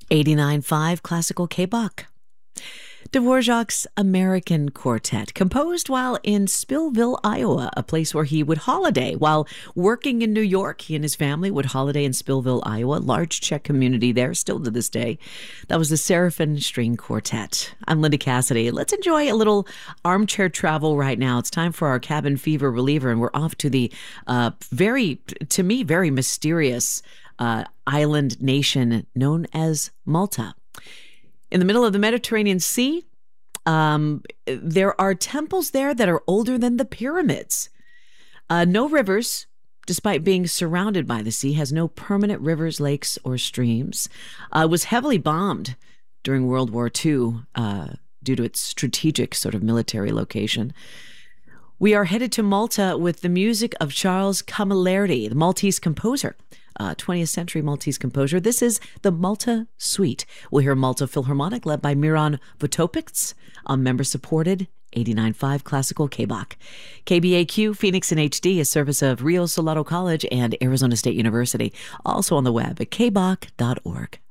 89.5 Classical K-Bach. Dvorak's American Quartet, composed while in Spillville, Iowa, a place where he would holiday. While working in New York, he and his family would holiday in Spillville, Iowa, large Czech community there, still to this day. That was the Seraphin String Quartet. I'm Linda Cassidy. Let's enjoy a little armchair travel right now. It's time for our cabin fever reliever, and we're off to the to me, very mysterious island nation known as Malta. In the middle of the Mediterranean Sea, there are temples there that are older than the pyramids. No rivers, despite being surrounded by the sea, has no permanent rivers, lakes, or streams. It was heavily bombed during World War II due to its strategic sort of military location. We are headed to Malta with the music of Charles Camilleri, the Maltese composer. 20th century Maltese composer. This is the Malta Suite. We'll hear Malta Philharmonic led by Miran Votopix on member-supported 89.5 Classical K-Bach. KBAQ, Phoenix in HD, a service of Rio Salado College and Arizona State University. Also on the web at kbach.org.